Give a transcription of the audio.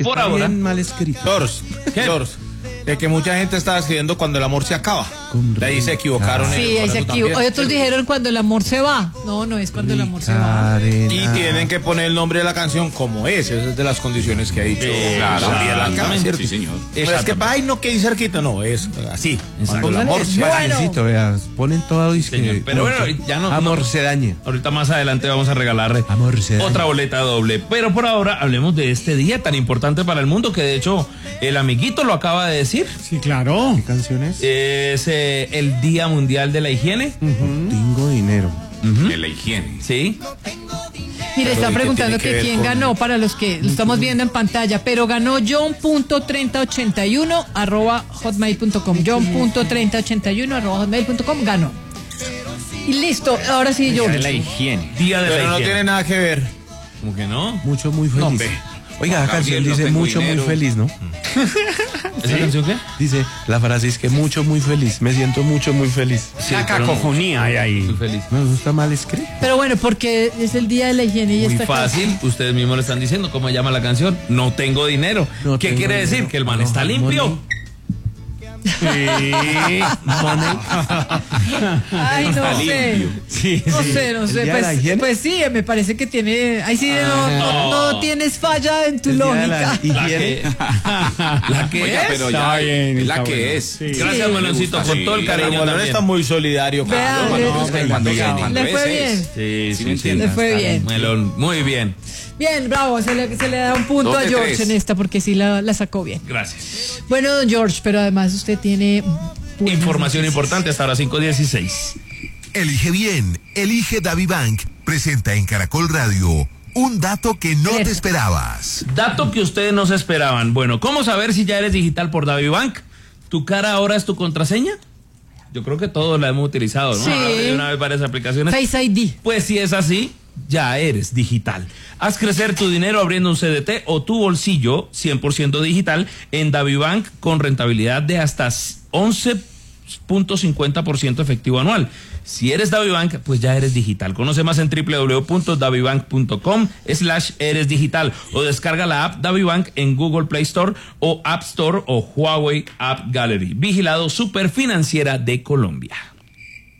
por ahora. Bien mal escrito. George, de que mucha gente estaba escribiendo cuando el amor se acaba. De ahí se equivocaron. Sí, ahí se equivocó. Otros dijeron cuando el amor se va. No, no es cuando el amor se va. Y tienen que poner el nombre de la canción como es. Esa es de las condiciones que ha dicho Gabriela Alcántara, ¿cierto? Sí, señor. Pero es que, ay, no, que ahí cerquita. No, es así. Cuando el amor se va. Necesito, veas, ponen todo y Señor, pero bueno, ya no. amor se dañe. Ahorita más adelante vamos a regalarle Amor se dañe. otra boleta doble. Pero por ahora hablemos de este día tan importante para el mundo, que de hecho el amiguito lo acaba de decir. Sí, claro. ¿Qué canciones? Es el Día Mundial de la Higiene. Tengo dinero. De la higiene. Sí. Mire, están preguntando tiene que ver quién con- ganó para los que lo estamos viendo en pantalla, pero ganó john.3081@hotmail.com. john.3081@hotmail.com ganó. Y listo, ahora sí, De la George. higiene. Día de Pero la no higiene. tiene nada que ver. ¿Cómo que no? Mucho, muy feliz. No, ve. Oiga, la Gabriel, canción no dice tengo mucho, dinero. muy feliz, ¿no? ¿Esa canción qué? Dice, la frase es que mucho, muy feliz. Me siento mucho, muy feliz. Sí, La pero cacofonía hay ahí. muy feliz. No, eso está mal escrito. Pero bueno, porque es el día de la higiene y Muy esta fácil, ustedes mismos le están diciendo cómo se llama la canción. No tengo dinero. No ¿Qué tengo quiere decir? dinero. Que el man No, está limpio. money. Ay, no sé. Sí, No sí. sé, no sé. día de la higiene? Pues sí, me parece que tiene. Ahí sí no tienes falla en tu El día de la lógica. higiene. La que Oiga, es. pero Está ya bien, es la está que bueno. es. Sí. Gracias, Sí. Meloncito, Me con gusta, todo el sí. cariño Pero Bolón también. está muy solidario. Vea, Carlos. le- Cuando le es, fue bien. es. Sí, Sí, sí, me sí. Le fue bien. Melón, muy bien. Bien, bravo. Se le da un punto 2 a de George 3. en esta porque sí la sacó bien. Gracias. Bueno, don George, pero además usted tiene. buenas Información noticias. importante hasta ahora 5:16. Elige bien, elige DaviBank. Presenta en Caracol Radio un dato que no te esperabas. Dato que ustedes no se esperaban. Bueno, ¿cómo saber si ya eres digital por DaviBank? ¿Tu cara ahora es tu contraseña? Yo creo que todos la hemos utilizado, ¿no? Sí. De una vez varias aplicaciones. Face ID. Pues si es así, ya eres digital. Haz crecer tu dinero abriendo un CDT o tu bolsillo 100% digital en DaviBank con rentabilidad de hasta 11.50% efectivo anual. Si eres DaviBank, pues ya eres digital. Conoce más en www.davibank.com/eres digital o descarga la app DaviBank en Google Play Store o App Store o Huawei App Gallery. Vigilado Superfinanciera de Colombia.